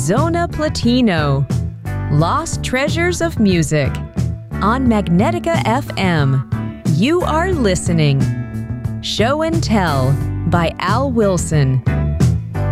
Zona Platino, Lost Treasures of Music. On Magnetica FM, you are listening. Show and Tell by Al Wilson.